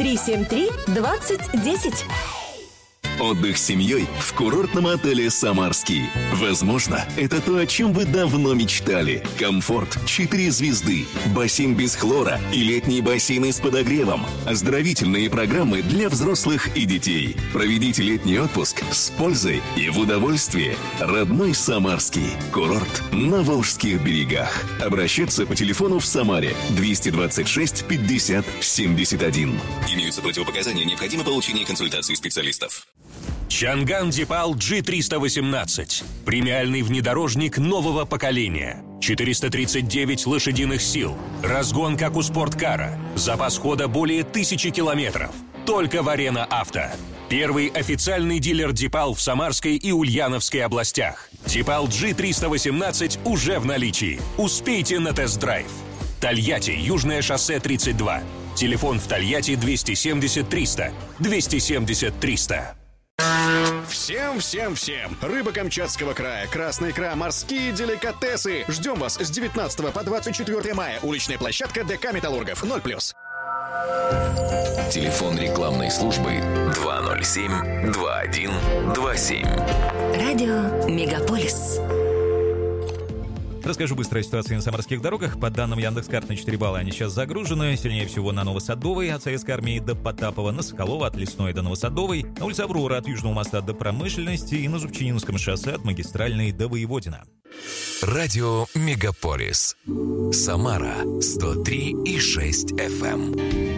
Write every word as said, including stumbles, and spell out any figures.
три семь три двадцать десять. Отдых с семьей в курортном отеле «Самарский». Возможно, это то, о чем вы давно мечтали. Комфорт, четыре звезды, бассейн без хлора и летние бассейны с подогревом. Оздоровительные программы для взрослых и детей. Проведите летний отпуск с пользой и в удовольствии. Родной «Самарский». Курорт на Волжских берегах. Обращаться по телефону в Самаре двести двадцать шесть пятьдесят семьдесят один. Имеются противопоказания, необходимо получение консультации специалистов. Чанган Дипал джи триста восемнадцать. Премиальный внедорожник нового поколения. четыреста тридцать девять лошадиных сил. Разгон, как у спорткара. Запас хода более тысячи километров. Только в Арена Авто. Первый официальный дилер Дипал в Самарской и Ульяновской областях. Дипал джи триста восемнадцать уже в наличии. Успейте на тест-драйв. Тольятти, Южное шоссе тридцать два. Телефон в Тольятти двести семьдесят триста. двести семьдесят триста. Всем, всем, всем! Рыба Камчатского края, красная икра, морские деликатесы. Ждем вас с девятнадцатого по двадцать четвёртое мая. Уличная площадка ДК «Металлургов». ноль плюс. Телефон рекламной службы два ноль семь два один два семь. Радио «Мегаполис». Расскажу быстро о ситуации на самарских дорогах. По данным Яндекс.Карт, на четыре балла они сейчас загружены. Сильнее всего на Новосадовой, от Советской армии до Потапова, на Соколова, от Лесной до Новосадовой, на улице Аврора, от Южного моста до Промышленности и на Зубчининском шоссе от Магистральной до Воеводина. Радио «Мегаполис». Самара сто три и шесть эф эм.